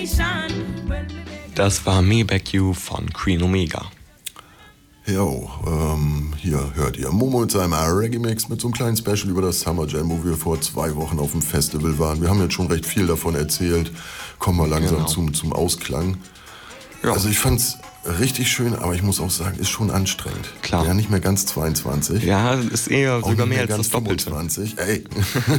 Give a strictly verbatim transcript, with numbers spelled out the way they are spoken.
Das war Me Back You von Queen Omega. Jo, ähm, hier hört ihr Momo mit seinem Reggae-Mix mit so einem kleinen Special über das Summer Jam, wo wir vor zwei Wochen auf dem Festival waren. Wir haben jetzt schon recht viel davon erzählt. Kommen wir langsam Genau. zum, zum Ausklang. Ja. Also ich fand's richtig schön, aber ich muss auch sagen, ist schon anstrengend. Klar. Ja, nicht mehr ganz zweiundzwanzig. Ja, ist eher Auch sogar nicht mehr mehr als das ganz Doppelte. fünfundzwanzig. Ey.